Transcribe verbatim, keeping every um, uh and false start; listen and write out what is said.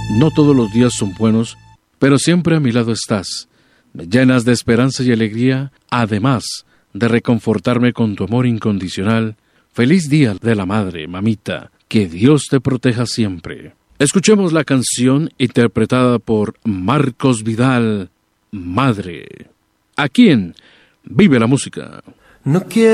No todos los días son buenos, pero siempre a mi lado estás. Me llenas de esperanza y alegría, además de reconfortarme con tu amor incondicional. Feliz Día de la Madre, mamita. Que Dios te proteja siempre. Escuchemos la canción interpretada por Marcos Vidal, Madre. Aquí en Vive la Música. No quiero